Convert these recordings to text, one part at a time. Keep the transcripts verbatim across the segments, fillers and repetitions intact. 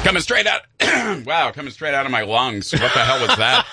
Coming straight out, wow, coming straight out of my lungs. What the hell was that?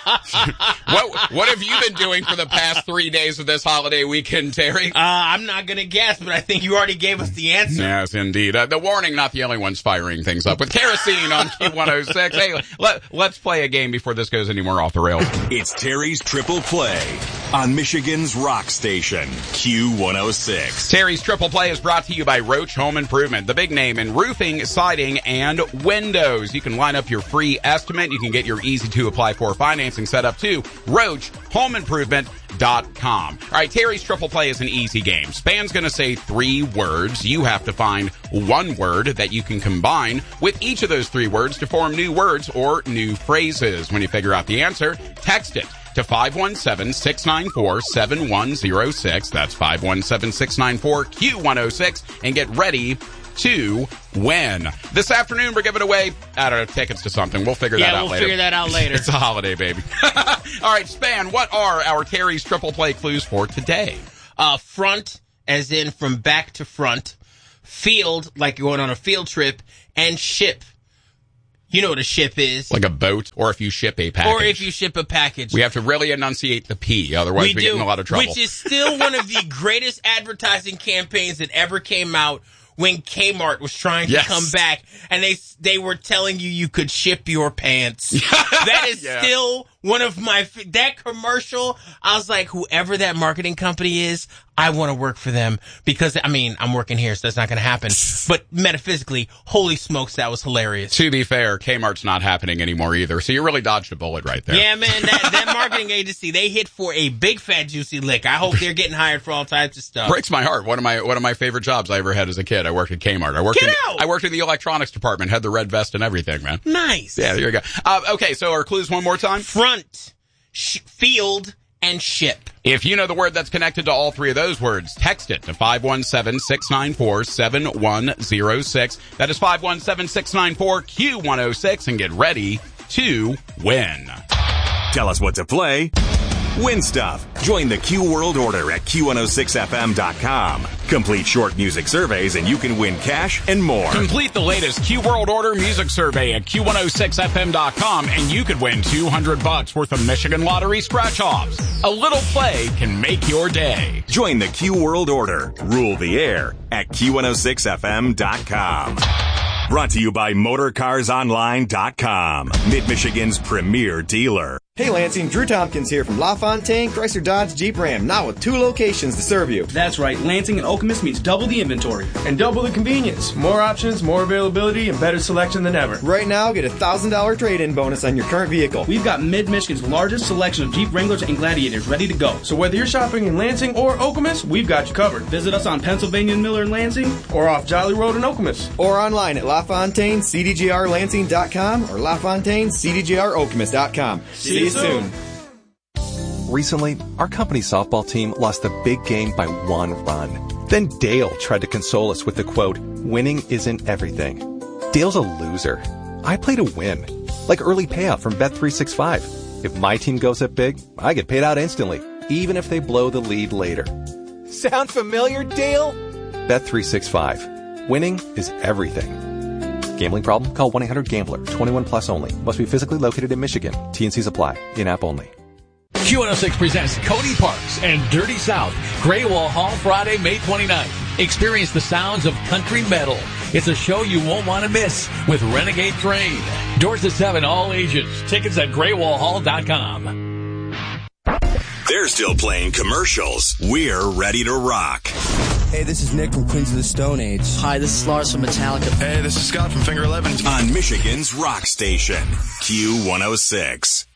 what What have you been doing for the past three days of this holiday weekend, Terry? Uh, I'm not going to guess, but I think you already gave us the answer. Yes, indeed. Uh, the warning, not the only ones firing things up. With Kerosene on Q one oh six. Hey, let, let's play a game before this goes any more off the rails. It's Terry's Triple Play on Michigan's rock station, Q one oh six. Terry's Triple Play is brought to you by Roach Home Improvement, the big name in roofing, siding, and windows. You can line up your free estimate. You can get your easy-to-apply-for financing set up too. Roach Home Improvement dot com. All right, Terry's Triple Play is an easy game. Span's going to say three words. You have to find one word that you can combine with each of those three words to form new words or new phrases. When you figure out the answer, text it to five one seven, six nine four, seven one zero six. That's five one seven, six nine four, Q one oh six. And get ready to win. This afternoon, we're giving away, I don't know, tickets to something. We'll figure yeah, that out we'll later. Yeah, we'll figure that out later. It's a holiday, baby. All right, Span, what are our Terry's Triple Play clues for today? Uh, front, as in from back to front. Field, like you're going on a field trip. And ship. You know what a ship is. Like a boat, or if you ship a package. Or if you ship a package. We have to really enunciate the P, otherwise we, we get in a lot of trouble. Which is still one of the greatest advertising campaigns that ever came out when Kmart was trying to yes. come back, and they they were telling you you could ship your pants. That is yeah. still one of my... That commercial, I was like, whoever that marketing company is, I want to work for them. Because, I mean, I'm working here, so that's not going to happen. But metaphysically, holy smokes, that was hilarious. To be fair, Kmart's not happening anymore either, so you really dodged a bullet right there. Yeah, man, that, that marketing agency, they hit for a big, fat, juicy lick. I hope they're getting hired for all types of stuff. Breaks my heart. One of my one of my favorite jobs I ever had as a kid. I worked at Kmart. I worked Get in, out! I worked in the electronics department, had the red vest and everything, man. Nice. Yeah, there you go. Uh, okay, so our clues one more time. Front, sh- field, and ship. If you know the word that's connected to all three of those words, text it to five one seven, six nine four, seven one zero six. That is five one seven, six nine four, Q one oh six, and get ready to win. Tell us what to play. Win stuff. Join the Q World Order at Q one oh six F M dot com. Complete short music surveys and you can win cash and more. Complete the latest Q World Order music survey at Q one oh six F M dot com and you could win two hundred bucks worth of Michigan Lottery scratch-offs. A little play can make your day. Join the Q World Order. Rule the air at Q one oh six F M dot com. Brought to you by Motor Cars Online dot com. Mid-Michigan's premier dealer. Hey Lansing, Drew Tompkins here from LaFontaine Chrysler Dodge Jeep Ram, now with two locations to serve you. That's right, Lansing and Okemos means double the inventory. And double the convenience. More options, more availability, and better selection than ever. Right now, get a one thousand dollars trade-in bonus on your current vehicle. We've got Mid-Michigan's largest selection of Jeep Wranglers and Gladiators ready to go. So whether you're shopping in Lansing or Okemos, we've got you covered. Visit us on Pennsylvania and Miller in Lansing or off Jolly Road in Okemos. Or online at LaFontaine C D G R Lansing dot com or LaFontaine C D G R Okemos dot com. See, See you soon. Recently, our company's softball team lost the big game by one run. Then Dale tried to console us with the quote, "Winning isn't everything." Dale's a loser. I play to win. Like early payout from Bet three sixty-five. If my team goes up big, I get paid out instantly, even if they blow the lead later. Sound familiar, Dale? Bet three sixty-five. Winning is everything. Gambling problem? Call one eight hundred gambler. twenty-one plus only. Must be physically located in Michigan. T and C's apply. In-app only. Q one oh six presents Cody Parks and Dirty South, Gray Wall Hall, Friday, May twenty-ninth. Experience the sounds of country metal. It's a show you won't want to miss with Renegade Train. Doors to seven, all ages. Tickets at gray wall hall dot com. They're still playing commercials. We're ready to rock. Hey, this is Nick from Queens of the Stone Age. Hi, this is Lars from Metallica. Hey, this is Scott from Finger eleven. On Michigan's rock station, Q one oh six.